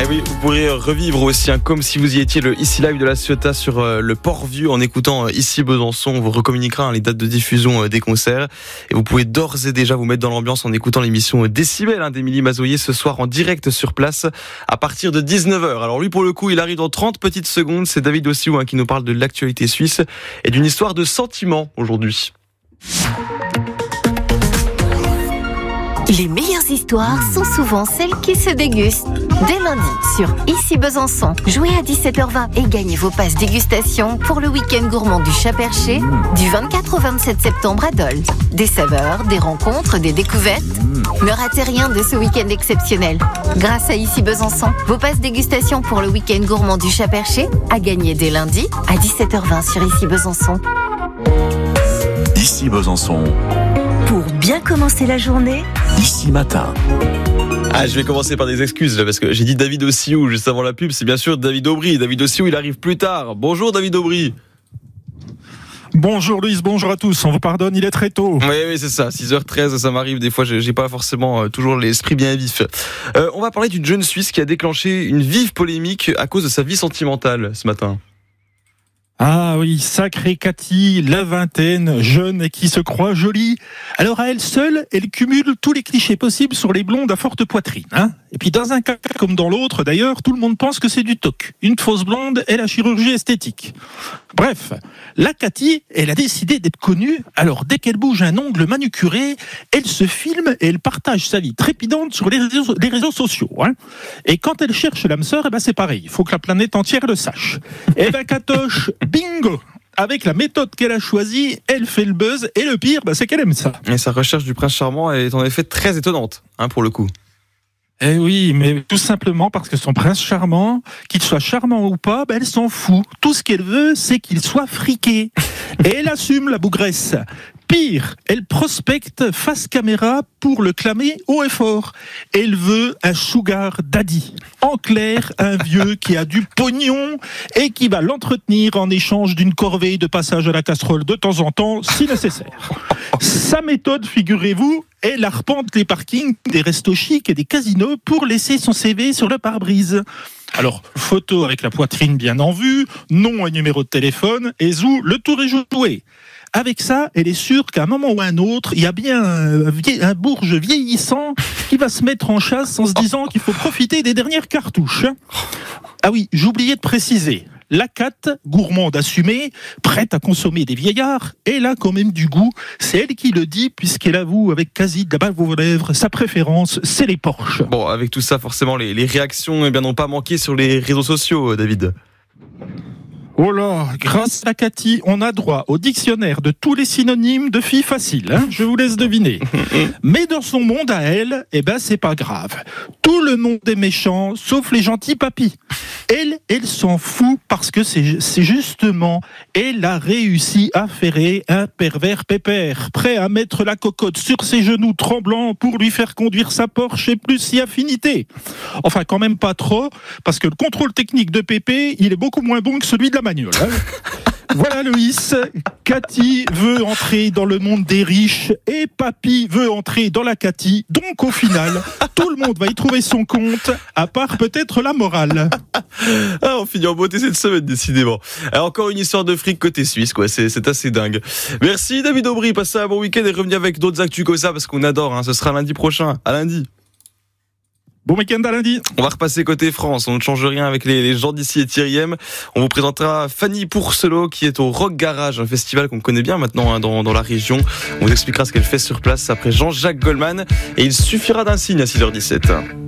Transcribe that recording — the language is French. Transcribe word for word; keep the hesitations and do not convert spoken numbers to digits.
Eh oui, vous pourrez revivre aussi, hein, comme si vous y étiez, le Ici Live de la Ciotat sur euh, le Port-Vieux en écoutant euh, Ici Besançon. On vous recommuniquera hein, les dates de diffusion euh, des concerts. Et vous pouvez d'ores et déjà vous mettre dans l'ambiance en écoutant l'émission euh, Décibel hein, d'Émilie Mazoyer ce soir en direct sur place à partir de dix-neuf heures. Alors lui, pour le coup, il arrive dans trente petites secondes. C'est David Ossiou hein, qui nous parle de l'actualité suisse et d'une histoire de sentiment aujourd'hui. Les meilleures histoires sont souvent celles qui se dégustent. Dès lundi, sur Ici Besançon, jouez à dix-sept heures vingt et gagnez vos passes dégustation pour le week-end gourmand du Chat Perché du vingt-quatre au vingt-sept septembre à Dole. Des saveurs, des rencontres, des découvertes. Ne ratez rien de ce week-end exceptionnel. Grâce à Ici Besançon, vos passes dégustation pour le week-end gourmand du Chat Perché à gagner dès lundi à dix-sept heures vingt sur Ici Besançon. Ici Besançon. Pour bien commencer la journée, Ici Matin. Ah, je vais commencer par des excuses là, parce que j'ai dit David Ossiou juste avant la pub. C'est bien sûr David Aubry. David Ossiou, il arrive plus tard. Bonjour David Aubry. Bonjour Louise, bonjour à tous. On vous pardonne, il est très tôt. Oui, oui, c'est ça. six heures treize, ça m'arrive. Des fois, j'ai pas forcément euh, toujours l'esprit bien vif. Euh, on va parler d'une jeune Suisse qui a déclenché une vive polémique à cause de sa vie sentimentale ce matin. Ah oui, sacrée Cathy, la vingtaine, jeune et qui se croit jolie. Alors à elle seule, elle cumule tous les clichés possibles sur les blondes à forte poitrine. Hein. Et puis dans un cas comme dans l'autre, d'ailleurs, tout le monde pense que c'est du toc. Une fausse blonde et la chirurgie esthétique. Bref, la Cathy, elle a décidé d'être connue. Alors dès qu'elle bouge un ongle manucuré, elle se filme et elle partage sa vie trépidante sur les réseaux, les réseaux sociaux. Hein. Et quand elle cherche l'âme sœur, eh ben c'est pareil. Il faut que la planète entière le sache. Et ben Catoche, bingo! Avec la méthode qu'elle a choisie, elle fait le buzz. Et le pire, bah, c'est qu'elle aime ça. Et sa recherche du prince charmant est en effet très étonnante, hein, pour le coup. Eh oui, mais tout simplement parce que son prince charmant, qu'il soit charmant ou pas, bah, elle s'en fout. Tout ce qu'elle veut, c'est qu'il soit friqué. Et elle assume la bougresse. Pire, elle prospecte face caméra pour le clamer haut et fort. Elle veut un sugar daddy. En clair, un vieux qui a du pognon et qui va l'entretenir en échange d'une corvée de passage à la casserole de temps en temps, si nécessaire. Sa méthode, figurez-vous, elle arpente les parkings des restos chics et des casinos pour laisser son C V sur le pare-brise. Alors, photo avec la poitrine bien en vue, nom et numéro de téléphone, et zou, le tour est joué. Avec ça, elle est sûre qu'à un moment ou à un autre, il y a bien un, vie- un bourge vieillissant qui va se mettre en chasse en se disant qu'il faut profiter des dernières cartouches. Ah oui, j'oubliais de préciser. La Cat, gourmande assumée, prête à consommer des vieillards, elle a quand même du goût. C'est elle qui le dit, puisqu'elle avoue avec quasi de la bave aux lèvres, sa préférence, c'est les Porsche. Bon, avec tout ça, forcément, les, les réactions eh bien, n'ont pas manqué sur les réseaux sociaux, David. Oh là, grâce à Cathy, on a droit au dictionnaire de tous les synonymes de filles faciles, hein, je vous laisse deviner. Mais dans son monde à elle, eh ben c'est pas grave. Tout le monde est méchant, sauf les gentils papis. Elle, elle s'en fout parce que c'est, c'est justement, elle a réussi à ferrer un pervers pépère, prêt à mettre la cocotte sur ses genoux tremblants pour lui faire conduire sa Porsche et plus si affinité. Enfin, quand même pas trop, parce que le contrôle technique de Pépé, il est beaucoup moins bon que celui de la Magnole. Hein. Voilà Loïs, Cathy veut entrer dans le monde des riches et Papy veut entrer dans la Cathy. Donc au final, tout le monde va y trouver son compte, à part peut-être la morale. Ah, on finit en beauté cette semaine, décidément. Alors, encore une histoire de fric côté suisse, quoi. C'est, c'est assez dingue. Merci David Aubry, passez un bon week-end et revenez avec d'autres actus comme ça parce qu'on adore. Hein. Ce sera lundi prochain. À lundi. Bon week-end à lundi. On va repasser côté France, on ne change rien avec les, les gens d'ici et Thierry M. On vous présentera Fanny Pourcelot qui est au Rock Garage, un festival qu'on connaît bien maintenant hein, dans, dans la région. On vous expliquera ce qu'elle fait sur place après Jean-Jacques Goldman et il suffira d'un signe à six heures dix-sept.